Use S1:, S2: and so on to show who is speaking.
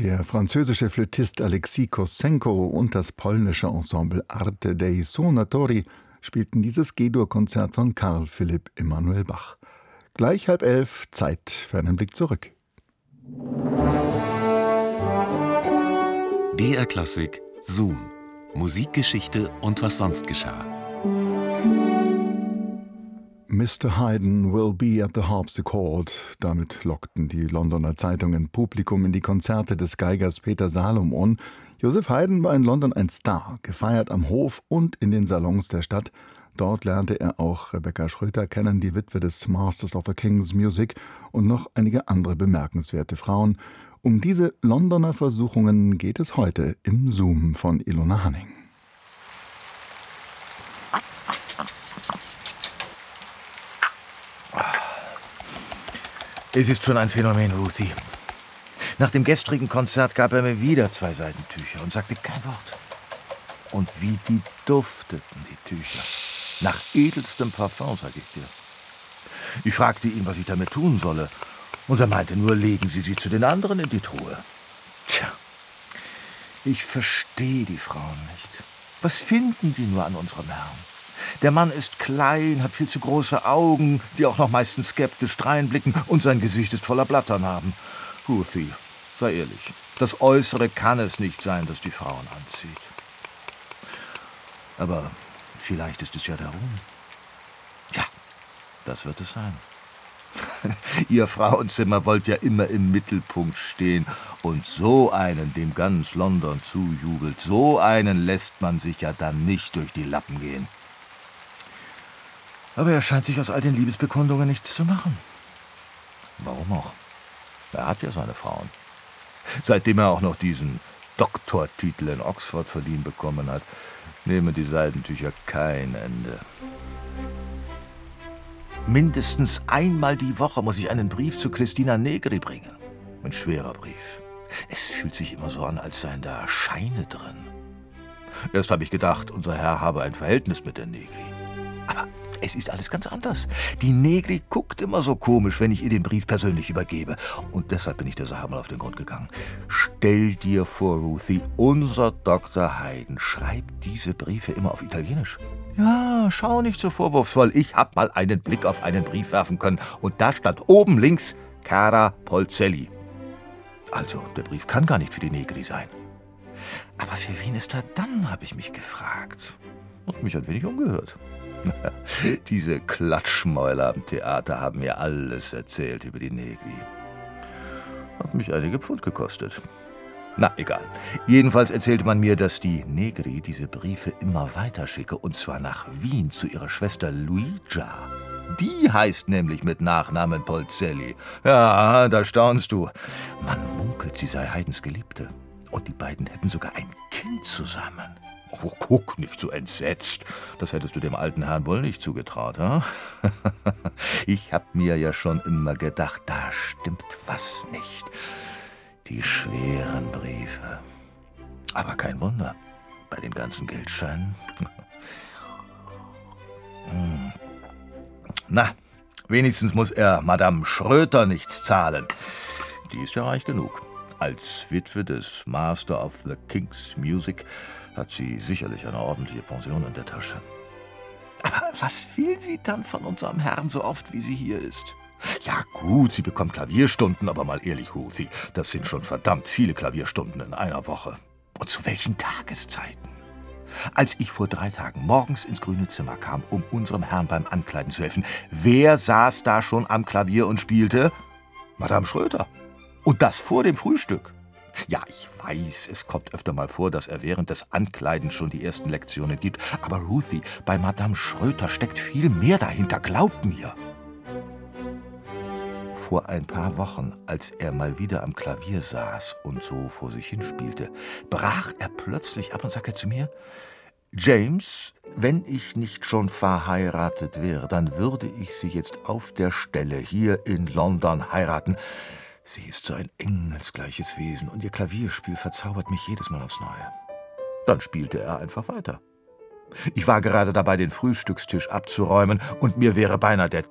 S1: Der französische Flötist Alexis Kossenko und das polnische Ensemble Arte dei Suonatori spielten dieses G-Dur-Konzert von Carl Philipp Emanuel Bach. Gleich 10:30, Zeit für einen Blick zurück.
S2: BR Klassik Zoom. Musikgeschichte und was sonst geschah.
S1: Mr. Haydn will be at the harpsichord. Damit lockten die Londoner Zeitungen Publikum in die Konzerte des Geigers Peter Salomon. Joseph Haydn war in London ein Star, gefeiert am Hof und in den Salons der Stadt. Dort lernte er auch Rebecca Schröter kennen, die Witwe des Masters of the King's Music, und noch einige andere bemerkenswerte Frauen. Um diese Londoner Versuchungen geht es heute im Zoom von Ilona Hanning.
S3: Es ist schon ein Phänomen, Ruthie. Nach dem gestrigen Konzert gab er mir wieder 2 Seidentücher und sagte kein Wort. Und wie die dufteten, die Tücher. Nach edelstem Parfum, sag ich dir. Ich fragte ihn, was ich damit tun solle. Und er meinte nur, legen Sie sie zu den anderen in die Truhe. Tja, ich verstehe die Frauen nicht. Was finden die nur an unserem Herrn? Der Mann ist klein, hat viel zu große Augen, die auch noch meistens skeptisch dreinblicken, und sein Gesicht ist voller Blatternarben. Ruthie, sei ehrlich, das Äußere kann es nicht sein, das die Frauen anzieht. Aber vielleicht ist es ja der Ruhm. Ja, das wird es sein. Ihr Frauenzimmer wollt ja immer im Mittelpunkt stehen. Und so einen, dem ganz London zujubelt, so einen lässt man sich ja dann nicht durch die Lappen gehen. Aber er scheint sich aus all den Liebesbekundungen nichts zu machen. Warum auch? Er hat ja seine Frauen. Seitdem er auch noch diesen Doktortitel in Oxford verliehen bekommen hat, nehmen die Seidentücher kein Ende. Mindestens einmal die Woche muss ich einen Brief zu Christina Negri bringen. Ein schwerer Brief. Es fühlt sich immer so an, als seien da Scheine drin. Erst habe ich gedacht, unser Herr habe ein Verhältnis mit der Negri. Aber es ist alles ganz anders. Die Negri guckt immer so komisch, wenn ich ihr den Brief persönlich übergebe. Und deshalb bin ich der Sache mal auf den Grund gegangen. Stell dir vor, Ruthie, unser Dr. Haydn schreibt diese Briefe immer auf Italienisch. Ja, schau nicht so vorwurfsvoll. Ich hab mal einen Blick auf einen Brief werfen können. Und da stand oben links Cara Polzelli. Also, der Brief kann gar nicht für die Negri sein. Aber für wen ist er dann, habe ich mich gefragt. Und mich ein wenig umgehört. Diese Klatschmäuler am Theater haben mir alles erzählt über die Negri. Hat mich einige Pfund gekostet. Na, egal. Jedenfalls erzählte man mir, dass die Negri diese Briefe immer weiterschicke, und zwar nach Wien zu ihrer Schwester Luigia. Die heißt nämlich mit Nachnamen Polzelli. Ja, da staunst du. Man munkelt, sie sei Haydns Geliebte. Und die beiden hätten sogar ein Kind zusammen. Oh, guck, nicht so entsetzt. Das hättest du dem alten Herrn wohl nicht zugetraut, hm? Ich hab mir ja schon immer gedacht, da stimmt was nicht. Die schweren Briefe. Aber kein Wunder, bei den ganzen Geldscheinen. Na, wenigstens muss er Madame Schröter nichts zahlen. Die ist ja reich genug. Als Witwe des Master of the King's Music hat sie sicherlich eine ordentliche Pension in der Tasche. Aber was will sie dann von unserem Herrn so oft, wie sie hier ist? Ja gut, sie bekommt Klavierstunden, aber mal ehrlich, Ruthie, das sind schon verdammt viele Klavierstunden in einer Woche. Und zu welchen Tageszeiten? Als ich vor 3 Tagen morgens ins grüne Zimmer kam, um unserem Herrn beim Ankleiden zu helfen, wer saß da schon am Klavier und spielte? Madame Schröter. Und das vor dem Frühstück. Ja, ich weiß, es kommt öfter mal vor, dass er während des Ankleidens schon die ersten Lektionen gibt. Aber Ruthie, bei Madame Schröter steckt viel mehr dahinter, glaub mir. Vor ein paar Wochen, als er mal wieder am Klavier saß und so vor sich hinspielte, brach er plötzlich ab und sagte zu mir: James, wenn ich nicht schon verheiratet wäre, dann würde ich Sie jetzt auf der Stelle hier in London heiraten. Sie ist so ein engelsgleiches Wesen und ihr Klavierspiel verzaubert mich jedes Mal aufs Neue. Dann spielte er einfach weiter. Ich war gerade dabei, den Frühstückstisch abzuräumen, und mir wäre beinahe der